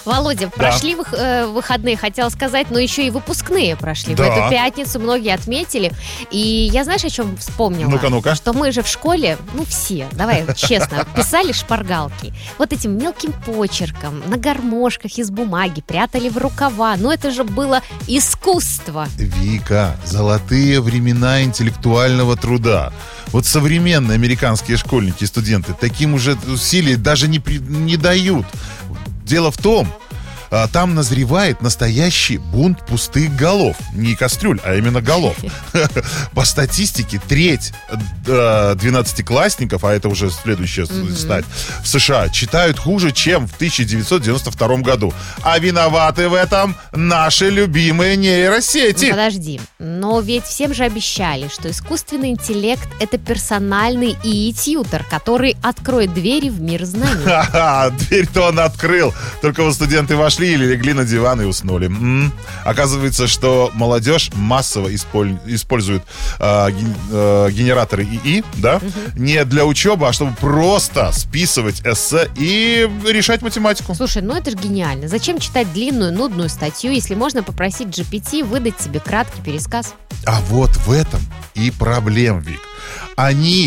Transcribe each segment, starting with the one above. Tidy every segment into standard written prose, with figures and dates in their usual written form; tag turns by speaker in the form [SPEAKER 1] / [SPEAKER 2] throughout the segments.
[SPEAKER 1] Володя, прошли выходные, хотела сказать, но еще и выпускные прошли.
[SPEAKER 2] Да.
[SPEAKER 1] В эту пятницу многие отметили. И я, знаешь, о чем вспомнила?
[SPEAKER 2] Ну-ка.
[SPEAKER 1] Что мы же в школе, все, давай честно, писали шпаргалки. Вот этим мелким почерком, на гармошках из бумаги, прятали в рукава. Это же было искусство.
[SPEAKER 2] Вика, золотые времена интеллектуального труда. Вот современные американские школьники и студенты таким уже усилий даже не дают. Дело в том, там назревает настоящий бунт пустых голов. Не кастрюль, а именно голов. По статистике, треть 12-классников, а это уже следующая стать, в США читают хуже, чем в 1992 году. А виноваты в этом наши любимые нейросети.
[SPEAKER 1] Подожди, но ведь всем же обещали, что искусственный интеллект — это персональный ИИ-тьютор, который откроет двери в мир знаний.
[SPEAKER 2] Ха-ха, дверь-то он открыл. Только вот студенты вошли или легли на диван и уснули. Оказывается, что молодежь массово использует генераторы ИИ, да, не для учебы, а чтобы просто списывать эссе и решать математику.
[SPEAKER 1] Слушай, это же гениально. Зачем читать длинную, нудную статью, если можно попросить GPT выдать тебе краткий пересказ?
[SPEAKER 2] А вот в этом и проблема, Вик. Они,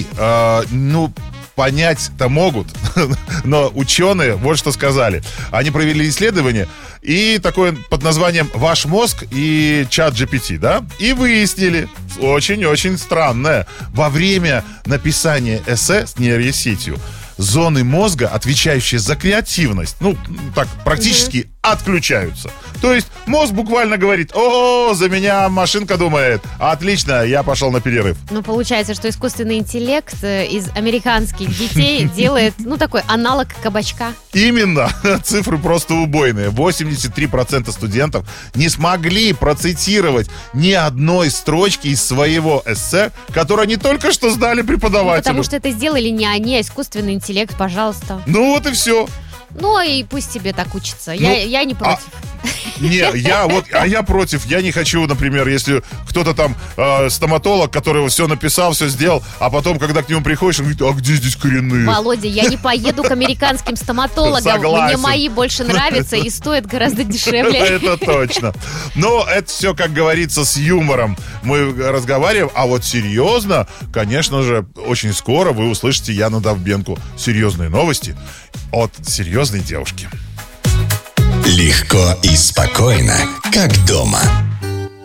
[SPEAKER 2] понять-то могут, но ученые вот что сказали. Они провели исследование и такое под названием «Ваш мозг и чат GPT», да? И выяснили очень-очень странное. Во время написания эссе с нейросетью зоны мозга, отвечающие за креативность, практически отключаются. То есть мозг буквально говорит: о, за меня машинка думает. Отлично, я пошел на перерыв.
[SPEAKER 1] Получается, что искусственный интеллект из американских детей делает, такой аналог кабачка.
[SPEAKER 2] Именно. Цифры просто убойные. 83% студентов не смогли процитировать ни одной строчки из своего эссе, которое они только что сдали преподавателю.
[SPEAKER 1] Потому что это сделали не они, а искусственный интеллект, пожалуйста.
[SPEAKER 2] Вот и все.
[SPEAKER 1] И пусть тебе так учится. Я не против.
[SPEAKER 2] Я против. Я не хочу, например, если кто-то там стоматолог, который все написал, все сделал, а потом, когда к нему приходишь, он говорит: а где здесь коренные?
[SPEAKER 1] Володя, я не поеду к американским стоматологам.
[SPEAKER 2] Согласен.
[SPEAKER 1] Мне мои больше нравятся и стоят гораздо дешевле.
[SPEAKER 2] Это точно. Но это все, как говорится, с юмором мы разговариваем. А вот серьезно, конечно же, очень скоро вы услышите Яну Довбенко. Серьезные новости от серьезной девушки.
[SPEAKER 3] Легко и спокойно, как дома.